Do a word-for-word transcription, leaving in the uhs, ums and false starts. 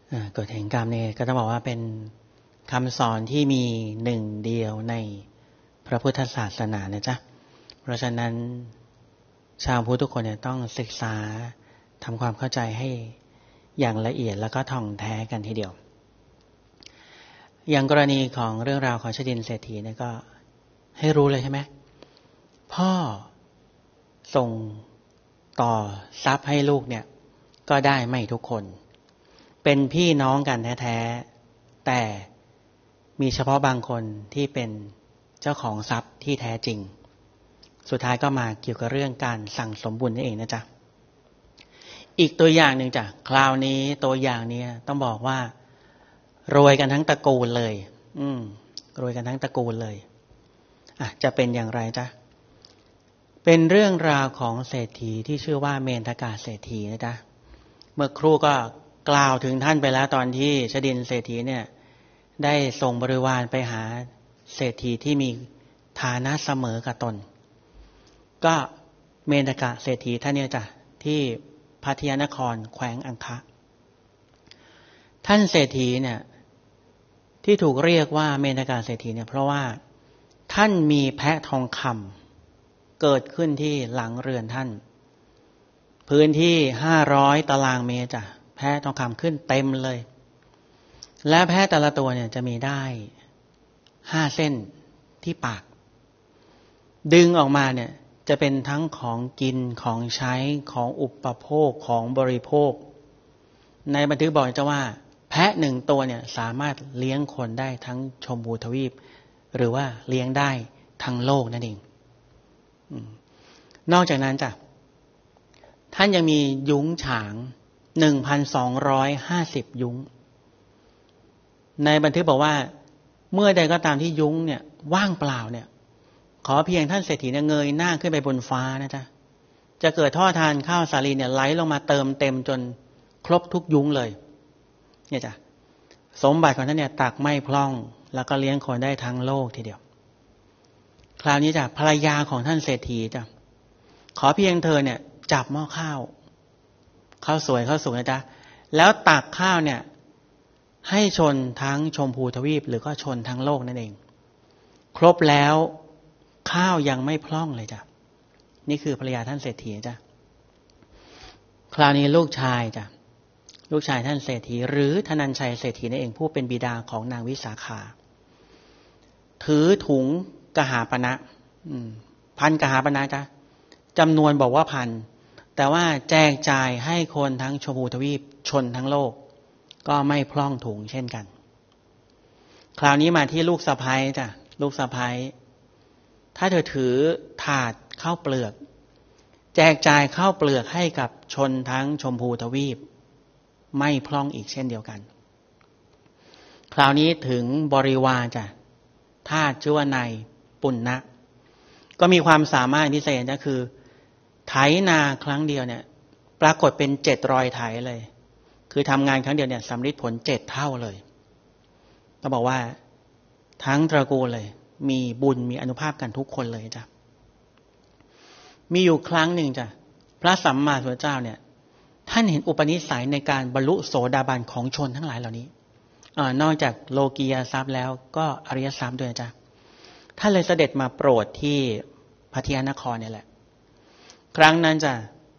กฎแห่งกรรมเนี่ยก็ต้องบอกว่าเป็นคำสอนที่มีหนึ่งเดียวในพระพุทธศาสนานะจ๊ะเพราะฉะนั้นชาวพุทธทุกคนเนี่ยต้องศึกษาทำความเข้าใจให้อย่างละเอียดแล้วก็ท่องแท้กันทีเดียวอย่างกรณีของเรื่องราวของชดินเศรษฐีเนี่ยก็ให้รู้เลยใช่ไหมพ่อส่งต่อทรัพย์ให้ลูกเนี่ยก็ได้ไม่ทุกคนเป็นพี่น้องกันแท้ๆแต่มีเฉพาะบางคนที่เป็นเจ้าของทรัพย์ที่แท้จริงสุดท้ายก็มาเกี่ยวกับเรื่องการสั่งสมบุญนั่นเองนะจ๊ะอีกตัวอย่างหนึ่งจ้ะคราวนี้ตัวอย่างนี้ต้องบอกว่ารวยกันทั้งตระกูลเลยอืมรวยกันทั้งตระกูลเลยอ่ะจะเป็นอย่างไรจ๊ะเป็นเรื่องราวของเศรษฐีที่ชื่อว่าเมนทกะเศรษฐีนะจ๊ะเมื่อครู่ก็กล่าวถึงท่านไปแล้วตอนที่ชดินเศรษฐีเนี่ยได้ส่งบริวารไปหาเศรษฐีที่มีฐานะเสมอกับตนก็เมนทกะเศรษฐีท่านเนี่ยจ้ะที่พัทยานครแขวงอังคะท่านเศรษฐีเนี่ยที่ถูกเรียกว่าเมนทกะเศรษฐีเนี่ยเพราะว่าท่านมีแพะทองคำเกิดขึ้นที่หลังเรือนท่านพื้นที่ห้าร้อยตารางเมตรจ้ะแพะทองคำขึ้นเต็มเลยและแพะแต่ละตัวเนี่ยจะมีได้ห้าเส้นที่ปากดึงออกมาเนี่ยจะเป็นทั้งของกินของใช้ของอุปโภคของบริโภคในบันทึกบอกจะว่าแพะหนึ่งตัวเนี่ยสามารถเลี้ยงคนได้ทั้งชมพูทวีปหรือว่าเลี้ยงได้ทั้งโลกนั่นเองนอกจากนั้นจ้ะท่านยังมียุ้งฉาง หนึ่งพันสองร้อยห้าสิบ ยุ้งในบันทึกบอกว่าเมื่อใดก็ตามที่ยุ้งเนี่ยว่างเปล่าเนี่ยขอเพียงท่านเศรษฐีเนี่ยเงยหน้าขึ้นไปบนฟ้านะจ๊ะจะเกิดท่อทานข้าวสาลีเนี่ยไหลลงมาเติมเต็มจนครบทุกยุ้งเลยเนี่ยจ้ะสมบัติของท่านเนี่ยตักไม่พร่องแล้วก็เลี้ยงคนได้ทั้งโลกทีเดียวคราวนี้จ้ะภรรยาของท่านเศรษฐีจ้ะขอเพียงเธอเนี่ยจับหม้อข้าวข้าวสวยข้าวสุกนะจ๊ะแล้วตักข้าวเนี่ยให้ชนทั้งชมพูทวีปหรือก็ชนทั้งโลกนั่นเองครบแล้วข้าวยังไม่พร่องเลยจ้ะนี่คือภรรยาท่านเศรษฐีจ้ะคราวนี้ลูกชายจ้ะลูกชายท่านเศรษฐีหรือธนัญชัยเศรษฐีนั่นเองผู้เป็นบิดาของนางวิสาขาถือถุงกหาปณะพันกหาปณะจ้ะจำนวนบอกว่าพันแต่ว่าแจกจ่ายให้คนทั้งชมพูทวีปชนทั้งโลกก็ไม่พร่องถุงเช่นกันคราวนี้มาที่ลูกสะใภ้จ้ะลูกสะใภ้ถ้าเธอถือถาดข้าวเปลือกแจกจ่ายข้าวเปลือกให้กับชนทั้งชมพูทวีปไม่พร่องอีกเช่นเดียวกันคราวนี้ถึงบริวารจ้ะทาสชื่อว่านายปุณณะก็มีความสามารถพิเศษก็คือไถนาครั้งเดียวเนี่ยปรากฏเป็นเจ็ดรอยไถเลยคือทำงานครั้งเดียวเนี่ยสำลิดผลเจ็ดเท่าเลยก็บอกว่าทั้งตระกูลเลยมีบุญมีอานุภาพกันทุกคนเลยจ้ะมีอยู่ครั้งหนึ่งจ้ะพระสัมมาสัมพุทธเจ้าเนี่ยท่านเห็นอุปนิสัยในการบรรลุโสดาบันของชนทั้งหลายเหล่านี้อ่านอกจากโลกียทรัพย์แล้วก็อริยทรัพย์ด้วยจ้ะท่านเลยเสด็จมาโปรดที่พัทยานครเนี่ยแหละครั้งนั้นจ้ะ